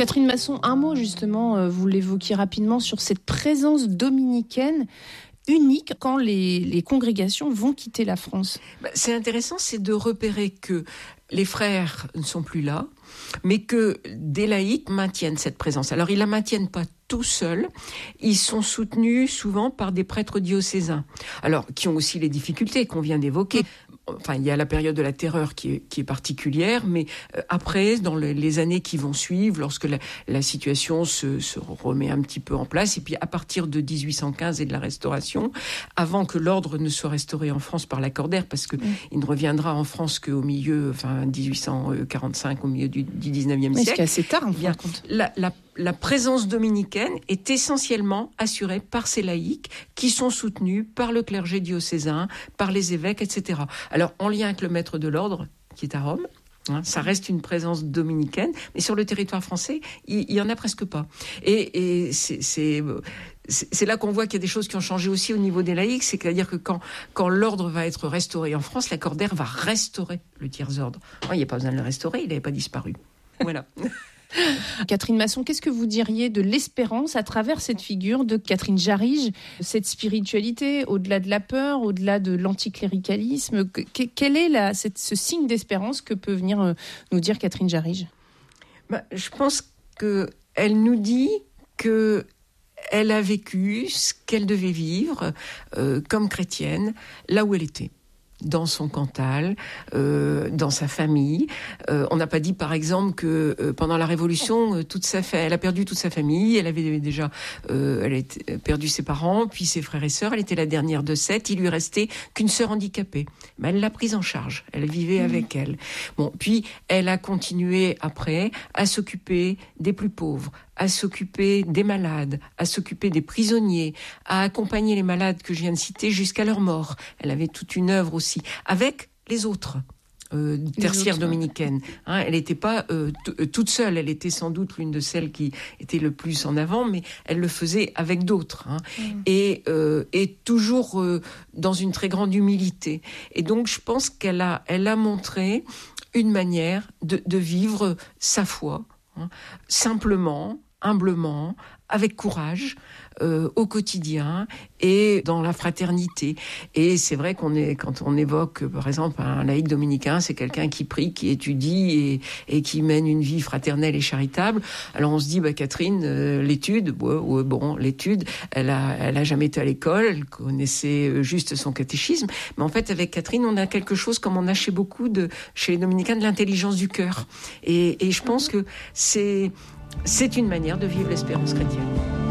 Catherine Masson, un mot justement, vous l'évoquiez rapidement, sur cette présence dominicaine unique quand les congrégations vont quitter la France. C'est intéressant, c'est de repérer que les frères ne sont plus là, mais que des laïcs maintiennent cette présence. Alors, ils la maintiennent pas tout seuls, ils sont soutenus souvent par des prêtres diocésains, alors qui ont aussi les difficultés qu'on vient d'évoquer. Enfin, il y a la période de la terreur qui est particulière, mais après, dans les années qui vont suivre, lorsque la situation se remet un petit peu en place, et puis à partir de 1815 et de la Restauration, avant que l'ordre ne soit restauré en France par Lacordaire, parce que il ne reviendra en France qu'au milieu, 1845, au milieu du 19e siècle. C'est assez tard, en fin de compte. La présence dominicaine est essentiellement assurée par ces laïcs qui sont soutenus par le clergé diocésain, par les évêques, etc. Alors, en lien avec le maître de l'ordre, qui est à Rome, ça reste une présence dominicaine, mais sur le territoire français, il y en a presque pas. Et c'est là qu'on voit qu'il y a des choses qui ont changé aussi au niveau des laïcs, c'est-à-dire que quand l'ordre va être restauré en France, Lacordaire va restaurer le tiers-ordre. Il n'y a pas besoin de le restaurer, il n'avait pas disparu. Voilà. Catherine Masson, qu'est-ce que vous diriez de l'espérance à travers cette figure de Catherine Jarige, cette spiritualité, au-delà de la peur, au-delà de l'anticléricalisme? Quel est ce signe d'espérance que peut venir nous dire Catherine Jarige? Je pense qu'elle nous dit qu'elle a vécu ce qu'elle devait vivre comme chrétienne, là où elle était. Dans son Cantal, dans sa famille. On n'a pas dit, par exemple, que pendant la Révolution, elle a perdu toute sa famille. Elle avait déjà elle a perdu ses parents, puis ses frères et sœurs. Elle était la dernière de 7. Il lui restait qu'une sœur handicapée. Mais elle l'a prise en charge. Elle vivait avec elle. Puis elle a continué après à s'occuper des plus pauvres, à s'occuper des malades, à s'occuper des prisonniers, à accompagner les malades que je viens de citer jusqu'à leur mort. Elle avait toute une œuvre aussi, avec les autres tertiaires dominicaines. Elle n'était pas toute seule, elle était sans doute l'une de celles qui était le plus en avant, mais elle le faisait avec d'autres. Et toujours dans une très grande humilité. Et donc je pense qu'elle a montré une manière de vivre sa foi, simplement, humblement, avec courage, au quotidien et dans la fraternité. Et c'est vrai quand on évoque, par exemple, un laïc dominicain, c'est quelqu'un qui prie, qui étudie et qui mène une vie fraternelle et charitable. Alors on se dit, Catherine, l'étude, l'étude, elle a jamais été à l'école, elle connaissait juste son catéchisme. Mais en fait, avec Catherine, on a quelque chose comme on a chez les dominicains, de l'intelligence du cœur. Et je pense que c'est une manière de vivre l'espérance chrétienne.